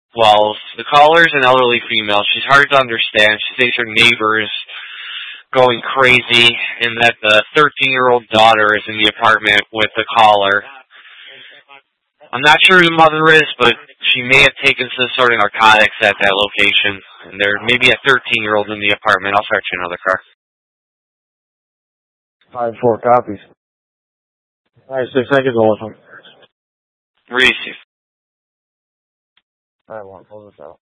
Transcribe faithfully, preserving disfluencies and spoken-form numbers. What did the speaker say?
Well, the caller is an elderly female. She's hard to understand. She thinks her neighbor is going crazy and that the thirteen-year-old daughter is in the apartment with the caller. I'm not sure who the mother is, but she may have taken some sort of narcotics at that location. And there may be a thirteen-year-old in the apartment. I'll start you another car. Five, four copies. Five, six seconds, all of them. Receive. Alright, well, pull this out.